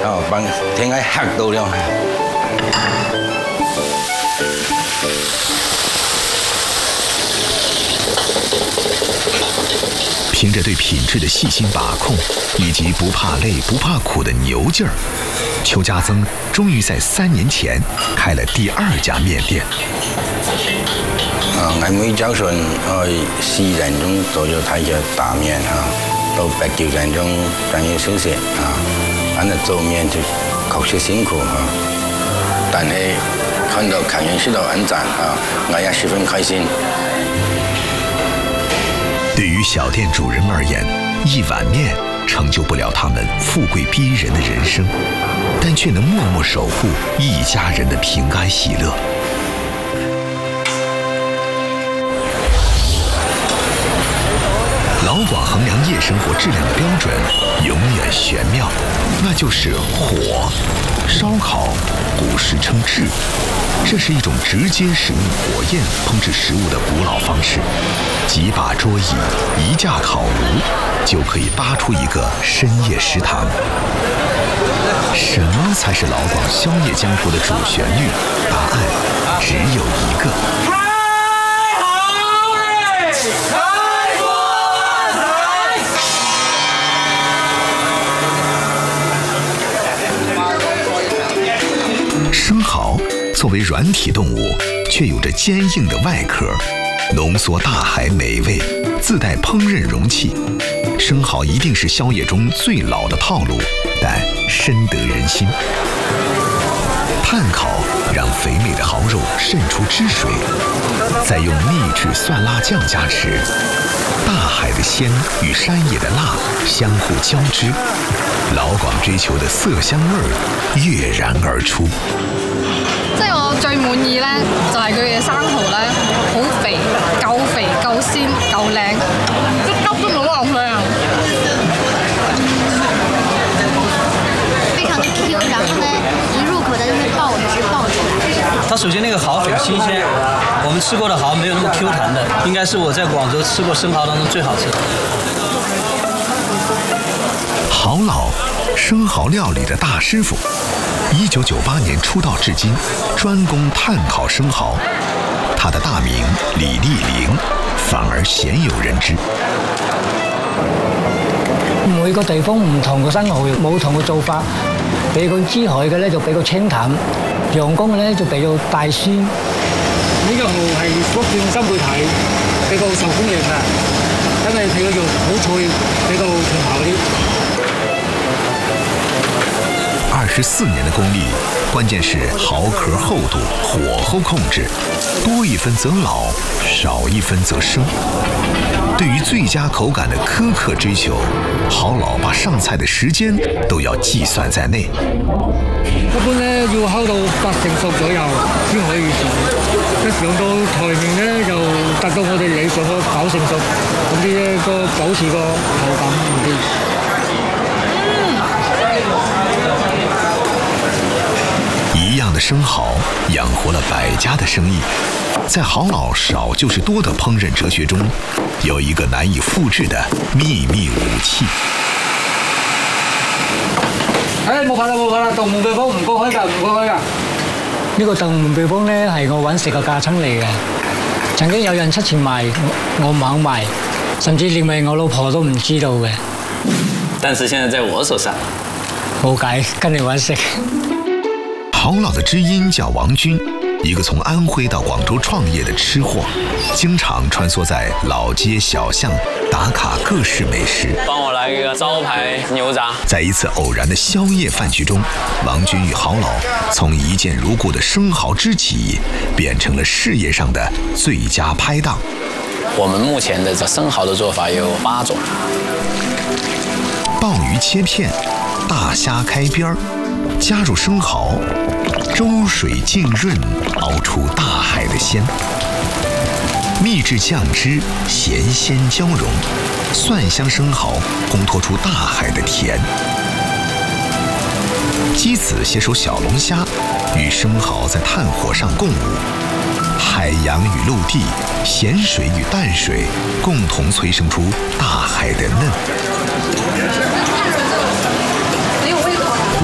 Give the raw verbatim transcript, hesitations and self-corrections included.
哦，幫聽喺嚇到了。 凭着对品质的细心把控，以及不怕累不怕苦的牛劲儿，邱家增终于在三年前开了第二家面店。 啊，我每早上去四點鐘到咗睇嘅打面啊，到八九點鐘仲要休息啊，反正做面就確實辛苦啊，但係看到客人吃到很讚啊，我也十分開心。 对于小店主人而言，一碗面成就不了他们富贵逼人的人生，但却能默默守护一家人的平安喜乐。老广衡量夜生活质量的标准永远玄妙，那就是火。烧烤古时称炙，这是一种直接使用火焰烹制食物的古老方式。几把桌椅，一架烤炉，就可以扒出一个深夜食堂。什么才是老广宵夜江湖的主旋律？答案只有一个。 开好嘞！开锅来！生蚝作为软体动物，却有着坚硬的外壳。浓缩大海美味，自带烹饪容器。生蚝一定是宵夜中最老的套路，但深得人心。炭烤让肥美的蚝肉渗出汁水，再用秘制蒜辣酱加持，大海的鲜与山野的辣相互交织，老广追求的色香味儿跃然而出。 即係我最滿意咧，就係佢嘅生蠔咧，好肥，夠肥、夠鮮、夠靚，一粒都冇浪費啊！ 非常的 Q， 然后呢，一入口的就会爆汁爆出来。 它首先那个蚝很新鲜，我们吃过的蚝没有那么 Q 弹的，应该是我在广州吃过生蚝当中最好吃的。 蚝老，生蚝料理的大师傅。一九九八年出道至今，专攻炭烤生蚝。他的大名李丽玲，反而鲜有人知。 每個地方唔同嘅生蠔冇同嘅做法，比較珠海嘅咧就比較清淡，陽江嘅咧就比較大酸。 呢個蠔係福建新貝體，比較受歡迎嘅，因為佢個肉好脆，比較甜口啲。 二十四年的功力，关键是蚝壳厚度、火候控制，多一分则老，少一分则生。对于最佳口感的苛刻追求，蚝老把上菜的时间都要计算在内。 一般咧要烤到八成熟左右先可以上，一上到台面咧就達到我哋理想嘅九成熟，咁啲咧個保持個口感啲。 一样的生蚝养活了百家的生意，在蚝老少就是多的烹饪哲学中，有一个难以复制的秘密武器。 誒冇法啦冇法啦，洞門秘方唔過開㗎，唔過開㗎。 呢個洞門秘方咧係我揾食嘅架撐嚟嘅，曾經有人出錢賣，我唔肯賣，甚至連埋我老婆都唔知道嘅。 但是現在在我手上， 冇計，跟你揾食。 蚝老的知音叫王军，一个从安徽到广州创业的吃货，经常穿梭在老街小巷打卡各式美食。 帮我来一个招牌牛杂。 在一次偶然的宵夜饭局中，王军与蚝老从一见如故的生蚝知己，变成了事业上的最佳拍档。 我们目前的这生蚝的做法有八种： 鲍鱼切片，大虾开边儿。加入生蚝，粥水浸润，熬出大海的鲜。秘制酱汁，咸鲜交融，蒜香生蚝烘托出大海的甜。机子携手小龙虾，与生蚝在炭火上共舞。海洋与陆地，咸水与淡水，共同催生出大海的嫩。